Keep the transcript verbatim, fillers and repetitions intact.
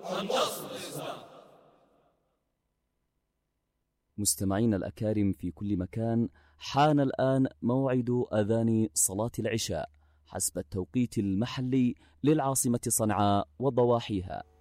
ونصر الإسلام. مستمعينا الأكارم في كل مكان، حان الآن موعد أذان صلاة العشاء حسب التوقيت المحلي للعاصمة صنعاء وضواحيها.